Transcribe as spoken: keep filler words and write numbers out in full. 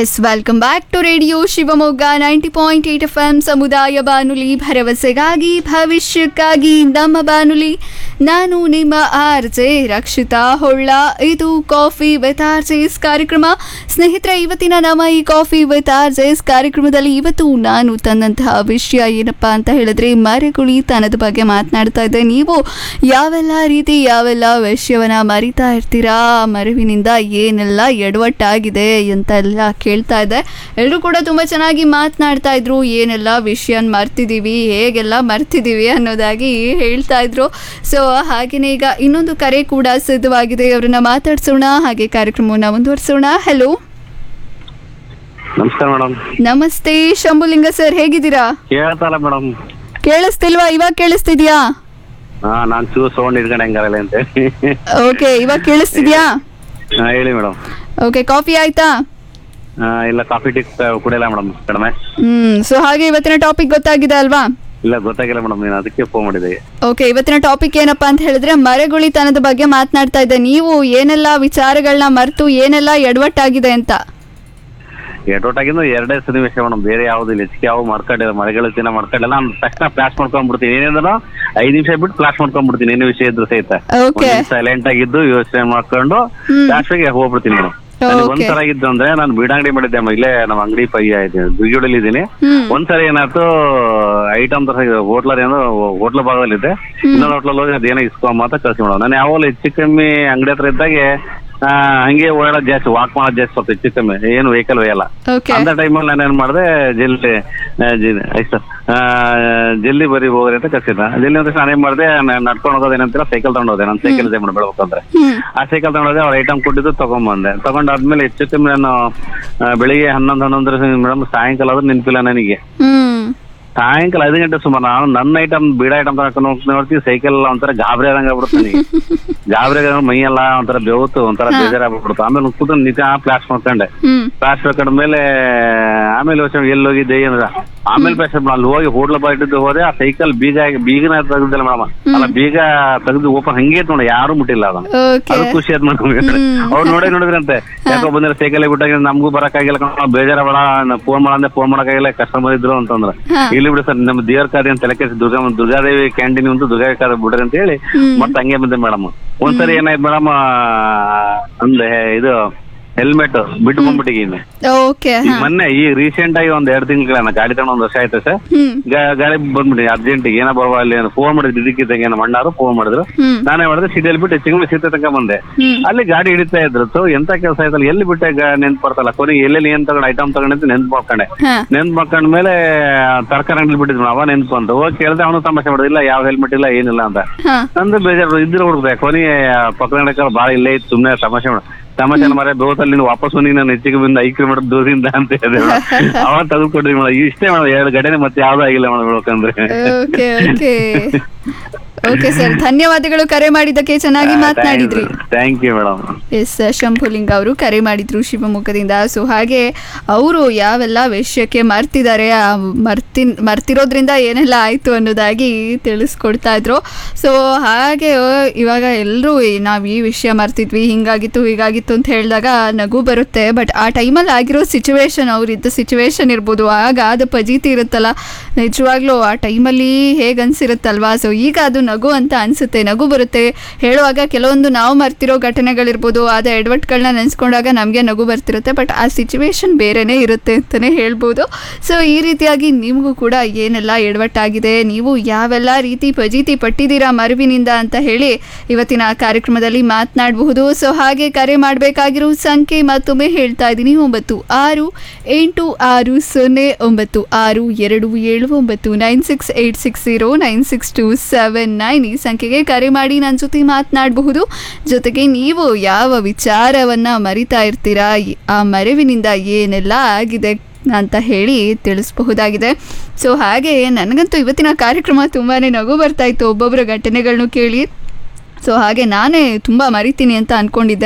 S welcome back to radio Shivamogga ninety point eight F M ಸಮುದಾಯ ಬಾನುಲಿ ಭರವಸೆಗಾಗಿ ಭವಿಷ್ಯಕ್ಕಾಗಿ ನಮ್ಮ ಬಾನುಲಿ. ನಾನು ನಿಮ್ಮ ಆರ್ ಜೆ ರಕ್ಷಿತಾ ಹೊಳ್ಳ. ಇದು ಕಾಫಿ ವಿತ್ ಆರ್ ಜೆಸ್ ಕಾರ್ಯಕ್ರಮ. ಸ್ನೇಹಿತರೆ, ಇವತ್ತಿನ ನಮ್ಮ ಈ ಕಾಫಿ ವಿತ್ ಆರ್ ಜೆಸ್ ಕಾರ್ಯಕ್ರಮದಲ್ಲಿ ಇವತ್ತು ನಾನು ತಂದಂತಹ ವಿಷಯ ಏನಪ್ಪಾ ಅಂತ ಹೇಳಿದ್ರೆ ಮರೆಗುಳಿತನದ ಬಗ್ಗೆ ಮಾತನಾಡ್ತಾ ಇದ್ದೆ. ನೀವು ಯಾವೆಲ್ಲ ರೀತಿ ಯಾವೆಲ್ಲ ವಿಷಯವನ್ನ ಮರಿತಾ ಇರ್ತೀರಾ, ಮರೆವಿನಿಂದ ಏನೆಲ್ಲ ಎಡವಟ್ಟಾಗಿದೆ ಅಂತ ಎಲ್ಲ ಕೇಳ್ತಾ ಇದ್ದೆ. ಎಲ್ಲರೂ ಕೂಡ ತುಂಬ ಚೆನ್ನಾಗಿ ಮಾತನಾಡ್ತಾ ಇದ್ರು, ಏನೆಲ್ಲ ವಿಷಯ ಮರ್ತಿದ್ದೀವಿ, ಹೇಗೆಲ್ಲ ಮರ್ತಿದ್ದೀವಿ ಅನ್ನೋದಾಗಿ ಹೇಳ್ತಾ ಇದ್ರು. ಸೊ ಹಾಗೆಯೇ ಈಗ ಇನ್ನೊಂದು ಕರೆ ಕೂಡ ಸಿದ್ಧವಾಗಿದೆ, ಅವ್ರನ್ನ ಮಾತಾಡ್ಸೋಣ, ಹಾಗೆ ಕಾರ್ಯಕ್ರಮವನ್ನು ಮುಂದುವರಿಸೋಣ. ಹಲೋ, ನಮಸ್ಕಾರ ಮೇಡಮ್. ನಮಸ್ತೆ ಶಂಭುಲಿಂಗ ಸರ್, ಹೇಗಿದ್ದೀರಾ? ಕೇಳ್ತಲ್ಲ ಮೇಡಮ್. ಕೇಳಿಸ್ತಿಲ್ವಾ? ಇವಾಗ ಕೇಳಿಸ್ತಿದ್ಯಾ? ಹಾ, ನಾನ್ ಚೂ ಸೌಂಡ್ ಇಟ್ಕೊಂಡು ಹೆಂಗಾರಲ್ಲ ಅಂತ. ಓಕೆ, ಇವಾಗ ಕೇಳಿಸ್ತಿದ್ಯಾ? ಹಾ, ಹೇಳಿ ಮೇಡಮ್. ಓಕೆ, ಕಾಫಿ ಆಯ್ತಾ? ಇಲ್ಲ, ಕಾಫಿ ಟೀ ಕುಡಿಯಲ್ಲ ಮೇಡಮ್, ಕಡಿಮೆ. ಹ್ಮ್ ಸೊ ಹಾಗೆ ಇವತ್ತಿನ ಟಾಪಿಕ್ ಗೊತ್ತಾಗಿದೆ ಅಲ್ವಾ? ಇಲ್ಲ, ಗೊತ್ತಾಗಿಲ್ಲ ಮೇಡಮ್, ನೀನು ಅದಕ್ಕೆ ಫೋನ್ ಮಾಡಿದೆ. ಓಕೆ, ಇವತ್ತಿನ ಟಾಪಿಕ್ ಏನಪ್ಪಾ ಅಂತ ಹೇಳಿದ್ರೆ ಮರೆಗುಳಿತನದ ಬಗ್ಗೆ ಮಾತನಾಡ್ತಾ ಇದ್ದೆ. ನೀವು ಏನೆಲ್ಲ ವಿಚಾರಗಳನ್ನ ಮರೆತು ಏನೆಲ್ಲ ಎಡವಟ್ಟಾಗಿದೆ ಅಂತ. ಎಡವಟ್ಟಾಗಿಂದ ಎರಡೇ ಸನ್ನಿವೇಶ ಮೇಡಮ್, ಬೇರೆ ಯಾವ್ದು ಇಲ್ಲ. ಹೆಚ್ಚಿಗೆ ಯಾವ ಮಾಡ್ಕೊಂಡಿಲ್ಲ, ಮರೆಗಳ ದಿನ ಮಾಡ್ಕೊಂಡಿಲ್ಲ. ನಾನು ತಕ್ಷಣ ಫ್ಲಾಶ್ ಮಾಡ್ಕೊಂಡ್ಬಿಡ್ತೀನಿ, ಏನೇನೋ ಐದ್ ನಿಮಿಷ ಬಿಟ್ಟು ಫ್ಲಾಶ್ ಮಾಡ್ಕೊಂಡ್ಬಿಡ್ತೀನಿ, ಏನೇ ವಿಷಯ ಇದ್ರು ಸಹಿತ. ಸೈಲೆಂಟ್ ಆಗಿದ್ದು ಯೋಚನೆ ಮಾಡ್ಕೊಂಡು ಫ್ಲಾಶ್ಗೆ ಹೋಗ್ಬಿಡ್ತೀನಿ ಮೇಡಮ್. ಒಂದ್ಸಲ ಆಗಿದ್ದು ಅಂದ್ರೆ ನಾನು ಬೀಡಂಗಡಿ ಮಾಡಿದ್ದೆ ಅಮ್ಮ, ಇಲ್ಲೇ ನಮ್ಮ ಅಂಗಡಿ ಪೈ ದುರ್ಗಿಡಲ್ಲಿ ಇದ್ದೀನಿ. ಒಂದ್ಸಲ ಏನಾಯ್ತು, ಐಟಮ್ ತರ ಹೋಟ್ಲರ್ ಏನೋ ಹೋಟ್ಲ ಭಾಗದಲ್ಲಿದ್ದೆ, ಇನ್ನೊಂದು ಹೋಟ್ಲಲ್ಲಿ ಹೋಗಿ ಅದೇನೋ ಇಸ್ಕೊಂಬ ಅಂತ ಕಳ್ಸಿ ಮೇಡಮ್. ನಾನು ಯಾವಾಗಲೂ ಹೆಚ್ಚು ಕಮ್ಮಿ ಅಂಗಡಿ ಹತ್ರ ಇದ್ದಾಗೆ ಹಂಗೆ ಓಡಾಡೋದು ಜಾಸ್ತಿ, ವಾಕ್ ಮಾಡೋದು ಜಾಸ್ತಿ, ಸ್ವಲ್ಪ ಹೆಚ್ಚು ಕಮ್ಮಿ, ಏನು ವೆಹಿಕಲ್ ಒಯ್ಯಲ್ಲ. ಅಂತ ಟೈಮಲ್ಲಿ ನಾನು ಏನ್ ಮಾಡಿದೆ, ಜಲ್ದಿ ಆಯ್ತು ಜಲ್ದಿ ಬರೀ ಹೋಗ್ರಿ ಅಂತ ಕಳ್ಸಿದ್ದ. ಜಲ್ದಿ ಅಂದ್ರೆ ನಾನು ಏನ್ ಮಾಡಿದೆ, ನಡ್ಕೊಂಡು ಹೋಗೋದು ಏನಂತೀರ, ಸೈಕಲ್ ತಗೊಂಡೋದೆ. ನಾನು ಸೈಕಲ್ ಇದೆ ಮೇಡಮ್ ಬೆಳಬೇಕಂದ್ರೆ. ಆ ಸೈಕಲ್ ತಗೊಂಡೋದೆ, ಅವ್ರ ಐಟಮ್ ಕೊಟ್ಟಿದ್ದು ತಗೊಂಡ್ಬಂದೆ. ತಗೊಂಡಾದ್ಮೇಲೆ ಹೆಚ್ಚು ಕಮ್ಮಿ ನಾನು ಬೆಳಿಗ್ಗೆ ಹನ್ನೊಂದು ಹನ್ನೊಂದರ ಮೇಡಮ್, ಸಾಯಂಕಾಲ ಆದ್ರೂ ನೆನಪಿಲ್ಲ ನನಗೆ. ಸಾಯಂಕಾಲ ಐದು ಗಂಟೆ ಸುಮಾರು ನಾನು ನನ್ನ ಐಟಮ್ ಬೀಡ ಐಟಮ್ ತಗೊಂಡು ಹೋಗ್ತೀನಿ, ನೋಡ್ತೀವಿ ಸೈಕಲ್ ಒಂಥರ ಗಾಬರಿ ಆದಂಗೆ ಆಗ್ಬಿಡ್ತಾನೆ. ಗಾಬರಿ ಆಗ ಮೈಯೆಲ್ಲ ಒಂಥರ ಬೆವತ್ತು, ಒಂಥರ ಬೇಜಾರಾಗ್ಬಿಡ್ತು. ಆಮೇಲೆ ಕೂತು ನಿಜ ಫ್ಲಾಶ್ ಮಾಡ್ಕೊಂಡೆ. ಫ್ಲಾಶ್ ಮಾಡ್ಕೊಂಡ್ಮೇಲೆ ಆಮೇಲೆ ಯೋಚನೆ ಎಲ್ಲಿ ಹೋಗಿದ್ದೆ ಏನದ. ಆಮೇಲೆ ಫ್ಲಾಶ್ ಅಲ್ಲಿ ಹೋಗಿ ಹೋಟ್ಲ ಬಾಯಿದ್ದು ಹೋದೆ. ಆ ಸೈಕಲ್ ಬೀಗ ಬೀಗನ ತೆಗ್ದಿಲ್ಲ ಮೇಡಮ್, ಅಲ್ಲ ಬೀಗ ತೆಗ್ದು ಓಪನ್ ಹಂಗೆ ನೋಡಿ, ಯಾರು ಮುಟ್ಟಿಲ್ಲ. ಅದನ್ನ ಅದು ಖುಷಿ ಆದ್ ಮಾಡ್ಕೊಂಡ್ರೆ ಅವ್ರು ನೋಡೇ ನೋಡಿದ್ರಂತೆ, ಯಾಕೋ ಬಂದ್ರೆ ಸೈಕಲ್ ಬಿಟ್ಟಾಗ ನಮಗೂ ಬರಕ್ಕಾಗಿಲ್ಲ, ಬೇಜಾರ ಬೇಡ, ಫೋನ್ ಮಾಡಂದ್ರೆ ಫೋನ್ ಮಾಡಕ್ಕಾಗಿಲ್ಲ, ಕಸ್ಟಮರ್ ಇದ್ರು ಅಂತಂದ್ರೆ. ಇಲ್ಲಿ ಬಿಡಿ ಸರ್, ನಮ್ಮ ದೇವ್ರ ಕಾರ್ಯ ಅಂತ ತಲೆ ಕೆಸಿ ದುರ್ಗಾ ದುರ್ಗಾದೇವಿ ಕ್ಯಾಂಟೀನ್ ಒಂದು ದುರ್ಗಾ ಕಾರ್ಯ ಬಿಡ್ರಿ ಅಂತ ಹೇಳಿ ಮತ್ತೆ ಹಂಗೆ ಬಂದೆ ಮೇಡಮ್. ಒಂದ್ಸರಿ ಏನಾಯ್ತು ಮೇಡಮ್, ಅಂದ್ರೆ ಇದು ಹೆಲ್ಮೆಟ್ ಬಿಟ್ಟು ಬಂದ್ಬಿಟ್ಟಿದ್ದೀನಿ. ಮೊನ್ನೆ ಈ ರೀಸೆಂಟ್ ಆಗಿ ಒಂದ್ ಎರಡು ತಿಂಗಳ ಗಾಡಿ ತಗೊಂಡ್ ಒಂದ್ ವರ್ಷ ಆಯ್ತು ಸರ್. ಗಾಡಿ ಬಂದ್ಬಿಟ್ಟು ಅರ್ಜೆಂಟ್ ಏನೋ ಬರುವ ಅಲ್ಲಿ ಫೋನ್ ಮಾಡಿದ್ರು, ಇದಕ್ಕಿದ್ದಂಗೆ ನಮ್ಮ ಅಣ್ಣಾರು ಫೋನ್ ಮಾಡಿದ್ರು. ನಾನೇ ಮಾಡಿದ್ರೆ ಸಿಟಿಯಲ್ಲಿ ಬಿಟ್ಟು ಚಿಂಗ್ಳಿ ಸೀತೆ ತನಕ ಬಂದೆ. ಅಲ್ಲಿ ಗಾಡಿ ಹಿಡಿತಾ ಇದ್ರು. ಸೊ ಎಂತ ಕೆಲಸ ಆಯ್ತಲ್ಲ, ಎಲ್ಲಿ ಬಿಟ್ಟೆ ನೆನ್ಪು ಬರ್ತಲ್ಲ, ಕೊನೆಗೆ ಎಲ್ಲೆಲ್ಲಿ ಏನ್ ತಗೊಂಡು ಐಟಮ್ ತಗೊಂಡಿದ್ದು ನೆನ್ಪು ಮಾಡ್ಕೊಂಡೆ. ನೆನ್ಪು ಮಾಡ್ಕೊಂಡ್ಮೇಲೆ ತರಕಾರಿ ಅಂಗಡಿ ಬಿಟ್ಟಿದ್ರು, ಅವ ನೆನ್ಪು ಅಂತ ಹೋಗಿ ಕೇಳಿದೆ. ಅವನು ತಮಾಷೆ ಮಾಡಿದ್ರು, ಇಲ್ಲ ಯಾವ ಹೆಲ್ಮೆಟ್ ಇಲ್ಲ ಏನಿಲ್ಲ ಅಂತ. ನಂದು ಬೇಜಾರು ಇದ್ರು ಹುಡುಕ್ದೆ. ಕೊನೆಗೆ ಪಕ್ಕದ ಬಾಳ ಇಲ್ಲೇ ಇತ್ತು, ಸುಮ್ನೆ ತಮಾಷೆ ಮಾಡ ತಮಾಷೆ ಮರ ಬೇವತ್ತಲ್ಲಿ ನೀನು ವಾಪಸ್ ಬಂದಿ, ನಾನು ಹೆಚ್ಚಿಗೆ ಬಂದು ಐದು ಕಿಲೋಮೀಟರ್ ದೂರದಿಂದ ಅಂತ ಹೇಳಿದೆ. ಅವಾಗ ತೆಗೆದುಕೊಡ್ರಿ ಮೇಡಮ್, ಇಷ್ಟೇ ಮೇಡಮ್, ಎರಡು ಗಂಟೆ ಮತ್ತೆ ಯಾವ್ದು ಆಗಿಲ್ಲ ಮೇಡಮ್ ಹೇಳ್ಬೇಕಂದ್ರೆ. ಓಕೆ ಸರ್, ಧನ್ಯವಾದಗಳು ಕರೆ ಮಾಡಿದ್ದಕ್ಕೆ, ಚೆನ್ನಾಗಿ ಮಾತನಾಡಿದ್ರಿ. Thank you madam. S, Shambhulinga ಅವರು ಕರೆ ಮಾಡಿದ್ರು ಶಿವಮೊಗ್ಗದಿಂದ. ಸೊ ಹಾಗೆ ಅವರು ಯಾವೆಲ್ಲ ವಿಷಯಕ್ಕೆ ಮರ್ತಿದ್ದಾರೆ, ಮರ್ತಿ ಮರ್ತಿರೋದ್ರಿಂದ ಏನೆಲ್ಲ ಆಯಿತು ಅನ್ನೋದಾಗಿ ತಿಳಿಸ್ಕೊಡ್ತಾ ಇದ್ರು. ಸೊ ಹಾಗೆ ಇವಾಗ ಎಲ್ಲರೂ ನಾವು ಈ ವಿಷಯ ಮರ್ತಿದ್ವಿ, ಹಿಂಗಾಗಿತ್ತು ಹೀಗಾಗಿತ್ತು ಅಂತ ಹೇಳಿದಾಗ ನಗು ಬರುತ್ತೆ. ಬಟ್ ಆ ಟೈಮಲ್ಲಿ ಆಗಿರೋ ಸಿಚುವೇಶನ್, ಅವರಿದ್ದ ಸಿಚುವೇಶನ್ ಇರ್ಬೋದು, ಆಗ ಅದು ಪಜೀತಿ ಇರುತ್ತಲ್ಲ, ನಿಜವಾಗ್ಲೂ ಆ ಟೈಮಲ್ಲಿ ಹೇಗೆ ಅನ್ಸಿರುತ್ತಲ್ವಾ. ಸೊ ಈಗ ಅದು ನಗು ಅಂತ ಅನ್ಸುತ್ತೆ, ನಗು ಬರುತ್ತೆ ಹೇಳುವಾಗ. ಕೆಲವೊಂದು ನಾವು ಮರ್ತಿರೋ ಘಟನೆಗಳಿರ್ಬೋದು, ಆದ ಎಡವಟ್ಗಳನ್ನ ನೆನೆಸ್ಕೊಂಡಾಗ ನಮಗೆ ನಗು ಬರ್ತಿರುತ್ತೆ. ಬಟ್ ಆ ಸಿಚುವೇಶನ್ ಬೇರೆನೇ ಇರುತ್ತೆ ಅಂತಲೇ ಹೇಳ್ಬೋದು. ಸೊ ಈ ರೀತಿಯಾಗಿ ನಿಮಗೂ ಕೂಡ ಏನೆಲ್ಲ ಎಡವಟ್ಟಾಗಿದೆ, ನೀವು ಯಾವೆಲ್ಲ ರೀತಿ ಫಜೀತಿ ಪಟ್ಟಿದ್ದೀರಾ ಮರುವಿನಿಂದ ಅಂತ ಹೇಳಿ ಇವತ್ತಿನ ಕಾರ್ಯಕ್ರಮದಲ್ಲಿ ಮಾತನಾಡಬಹುದು. ಸೊ ಹಾಗೆ ಕರೆ ಮಾಡಬೇಕಾಗಿರೋ ಸಂಖ್ಯೆ ಮತ್ತೊಮ್ಮೆ ಹೇಳ್ತಾ ಇದ್ದೀನಿ, ಒಂಬತ್ತು ಆರು ಎಂಟು ಆರು ಸೊನ್ನೆ ಒಂಬತ್ತು ಆರು ಎರಡು ಏಳು ಒಂಬತ್ತು nine six eight six zero nine six to seven nine ಈ ಸಂಖ್ಯೆಗೆ ಕರೆ ಮಾಡಿ ನನ್ನ ಜೊತೆ ಮಾತನಾಡಬಹುದು. ಜೊತೆಗೆ ನೀವು ಯಾವ ವಿಚಾರವನ್ನ ಮರಿತಾ ಇರ್ತೀರಾ, ಆ ಮರೆವಿನಿಂದ ಏನೆಲ್ಲ ಆಗಿದೆ ಅಂತ ಹೇಳಿ ತಿಳಿಸಬಹುದಾಗಿದೆ. ಸೊ ಹಾಗೆ ನನಗಂತೂ ಇವತ್ತಿನ ಕಾರ್ಯಕ್ರಮ ತುಂಬಾ ನಗು ಬರ್ತಾ ಇತ್ತು, ಒಬ್ಬೊಬ್ಬರ ಘಟನೆಗಳನ್ನು ಕೇಳಿ. ಸೊ ಹಾಗೆ ನಾನೇ ತುಂಬ ಮರಿತೀನಿ ಅಂತ ಅಂದ್ಕೊಂಡಿದ್ದೆ.